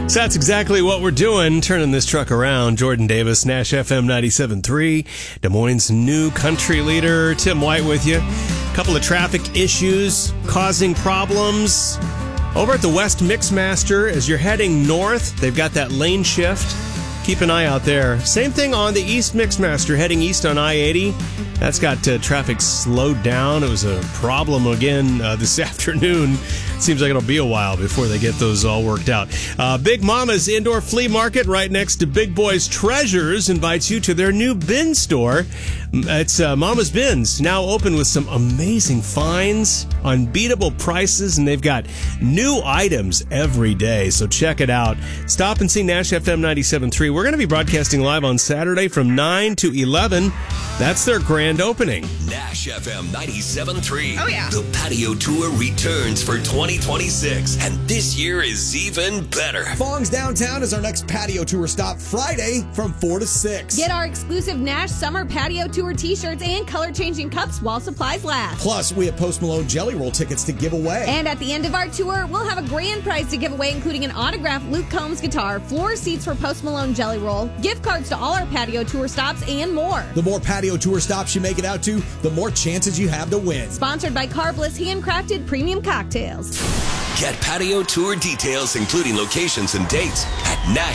So that's exactly what we're doing, turning this truck around. Jordan Davis, Nash FM 97.3, Des Moines' new country leader. Tim White with you. A couple of traffic issues causing problems over at the West Mixmaster as you're heading north. They've got that lane shift. Keep an eye out there. Same thing on the East Mixmaster heading east on I-80. That's got traffic slowed down. It was a problem again this afternoon. Seems like it'll be a while before they get those all worked out. Big Mama's Indoor Flea Market right next to Big Boy's Treasures invites you to their new bin store. It's Mama's Bins, now open with some amazing finds, unbeatable prices, and they've got new items every day. So check it out. Stop and see Nash FM 97.3. We're going to be broadcasting live on Saturday from 9 to 11. That's their grand opening. Nash FM 97.3. Oh, yeah. The patio tour returns for 2026, and this year is even better. Fong's Downtown is our next patio tour stop Friday from 4 to 6. Get our exclusive Nash Summer Patio Tour t-shirts and color-changing cups while supplies last. Plus, we have Post Malone Jelly Roll tickets to give away. And at the end of our tour, we'll have a grand prize to give away, including an autographed Luke Combs guitar, floor seats for Post Malone Jelly Roll, gift cards to all our patio tour stops, and more. The more patio tour stops you make it out to, the more chances you have to win. Sponsored by Carbliss handcrafted premium cocktails. Get patio tour details, including locations and dates, at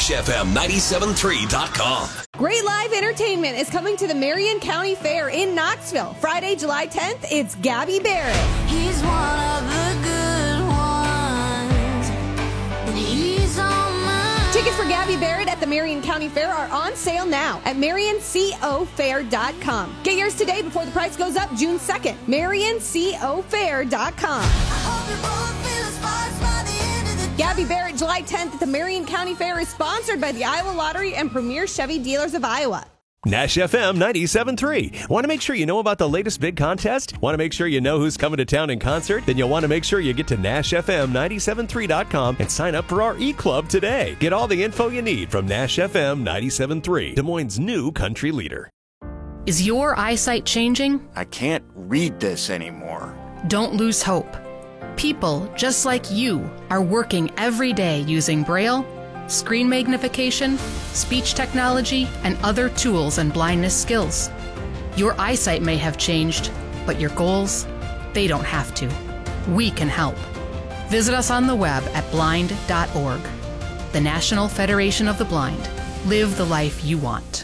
NashFM973.com. Great live entertainment is coming to the Marion County Fair in Knoxville. Friday, July 10th, it's Gabby Barrett. He's one of the good ones, and he's on mine. Tickets for Gabby Barrett at the Marion County Fair are on sale now at MarionCoFair.com. Get yours today before the price goes up June 2nd. MarionCoFair.com. I hope you both feel the sparks by the end of the day. Gabby Barrett, July 10th at the Marion County Fair is sponsored by the Iowa Lottery and Premier Chevy Dealers of Iowa. Nash FM 97.3. Want to make sure you know about the latest big contest? Want to make sure you know who's coming to town in concert? Then you'll want to make sure you get to NashFM973.com and sign up for our e-club today. Get all the info you need from Nash FM 97.3, Des Moines' new country leader. Is your eyesight changing? I can't read this anymore. Don't lose hope. People just like you are working every day using Braille, screen magnification, speech technology, and other tools and blindness skills. Your eyesight may have changed, but your goals, they don't have to. We can help. Visit us on the web at blind.org. The National Federation of the Blind. Live the life you want.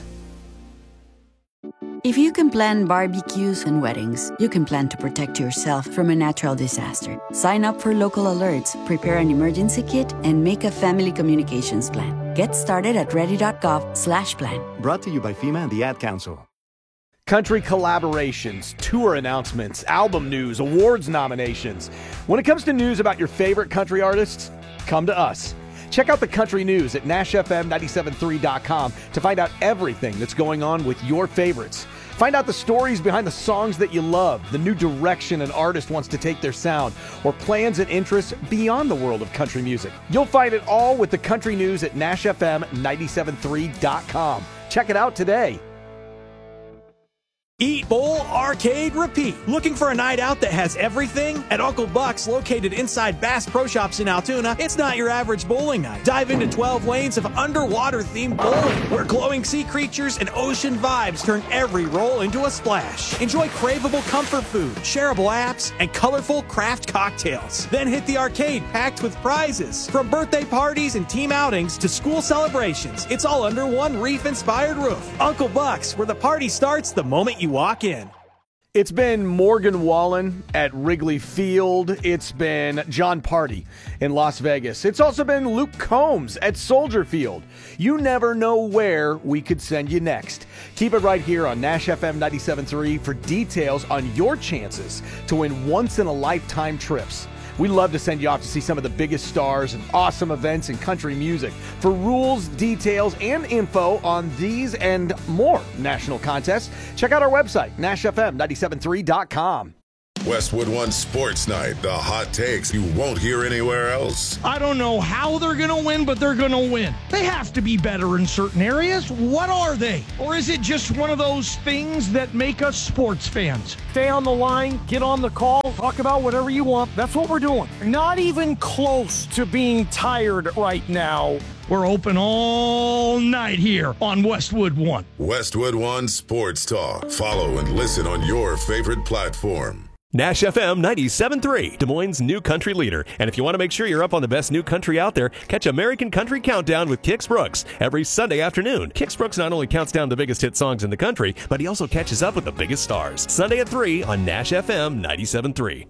If you can plan barbecues and weddings, you can plan to protect yourself from a natural disaster. Sign up for local alerts, prepare an emergency kit, and make a family communications plan. Get started at ready.gov/plan. Brought to you by FEMA and the Ad Council. Country collaborations, tour announcements, album news, awards nominations. When it comes to news about your favorite country artists, come to us. Check out the country news at NashFM973.com to find out everything that's going on with your favorites. Find out the stories behind the songs that you love, the new direction an artist wants to take their sound, or plans and interests beyond the world of country music. You'll find it all with the country news at NashFM973.com. Check it out today. Eat, bowl, arcade, repeat. Looking for a night out that has everything? At Uncle Buck's, located inside Bass Pro Shops in Altoona, it's not your average bowling night. Dive into 12 lanes of underwater-themed bowling, where glowing sea creatures and ocean vibes turn every roll into a splash. Enjoy craveable comfort food, shareable apps, and colorful craft cocktails. Then hit the arcade packed with prizes. From birthday parties and team outings to school celebrations, it's all under one reef-inspired roof. Uncle Buck's, where the party starts the moment you walk in. It's been Morgan Wallen at Wrigley Field. It's been John Party in Las Vegas. It's also been Luke Combs at Soldier Field. You never know where we could send you next. Keep it right here on Nash FM 97.3 for details on your chances to win once-in-a-lifetime trips. We love to send you off to see some of the biggest stars and awesome events in country music. For rules, details, and info on these and more national contests, check out our website, NashFM973.com. Westwood One Sports Night, the hot takes you won't hear anywhere else. I don't know how they're going to win, but they're going to win. They have to be better in certain areas. What are they? Or is it just one of those things that make us sports fans? Stay on the line, get on the call, talk about whatever you want. That's what we're doing. Not even close to being tired right now. We're open all night here on Westwood One. Westwood One Sports Talk. Follow and listen on your favorite platform. Nash FM 97.3, Des Moines' new country leader. And if you want to make sure you're up on the best new country out there, catch American Country Countdown with Kix Brooks every Sunday afternoon. Kix Brooks not only counts down the biggest hit songs in the country, but he also catches up with the biggest stars. Sunday at 3 on Nash FM 97.3.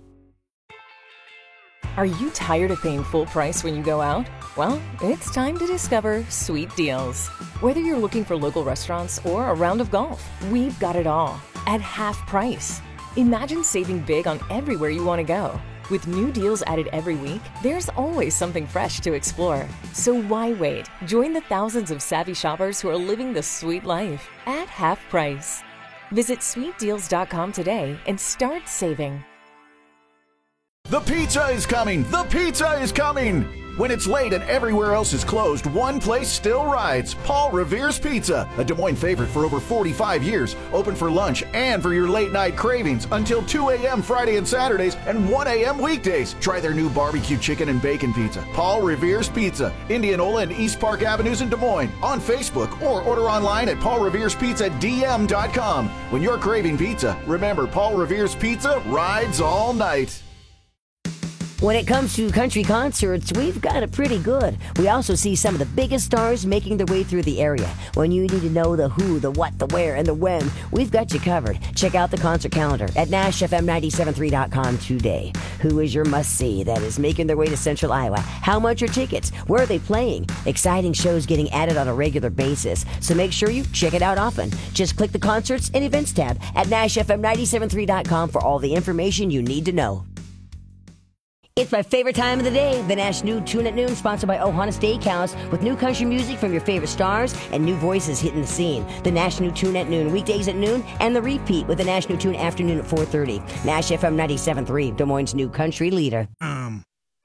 Are you tired of paying full price when you go out? Well, it's time to discover Sweet Deals. Whether you're looking for local restaurants or a round of golf, we've got it all at half price. Imagine saving big on everywhere you want to go. With new deals added every week, there's always something fresh to explore. So why wait? Join the thousands of savvy shoppers who are living the sweet life at half price. Visit sweetdeals.com today and start saving. The pizza is coming! The pizza is coming! When it's late and everywhere else is closed, one place still rides. Paul Revere's Pizza, a Des Moines favorite for over 45 years. Open for lunch and for your late night cravings until 2 a.m. Friday and Saturdays and 1 a.m. weekdays. Try their new barbecue chicken and bacon pizza. Paul Revere's Pizza, Indianola and East Park Avenues in Des Moines. On Facebook or order online at paulreverespizza.dm.com. When you're craving pizza, remember Paul Revere's Pizza rides all night. When it comes to country concerts, we've got it pretty good. We also see some of the biggest stars making their way through the area. When you need to know the who, the what, the where, and the when, we've got you covered. Check out the concert calendar at NashFM973.com today. Who is your must-see that is making their way to Central Iowa? How much are tickets? Where are they playing? Exciting shows getting added on a regular basis. So make sure you check it out often. Just click the Concerts and Events tab at NashFM973.com for all the information you need to know. It's my favorite time of the day, the Nash New Tune at Noon, sponsored by Ohana Steakhouse, with new country music from your favorite stars and new voices hitting the scene. The Nash New Tune at Noon, weekdays at noon, and the repeat with the Nash New Tune afternoon at 4:30. Nash FM 97.3, Des Moines' new country leader. From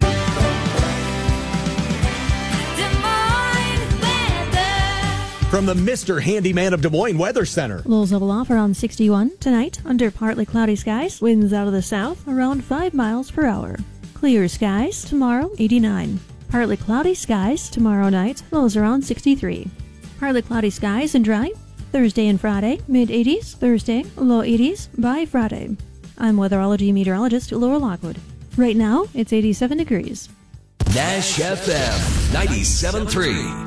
the Mr. Handyman of Des Moines Weather Center. Lows level off around 61 tonight, under partly cloudy skies. Winds out of the south around 5 miles per hour. Clear skies tomorrow, 89. Partly cloudy skies tomorrow night, lows around 63. Partly cloudy skies and dry. Thursday and Friday, mid-80s. Thursday, low 80s by Friday. I'm weatherology meteorologist Laura Lockwood. Right now, it's 87 degrees. Nash FM 97.3.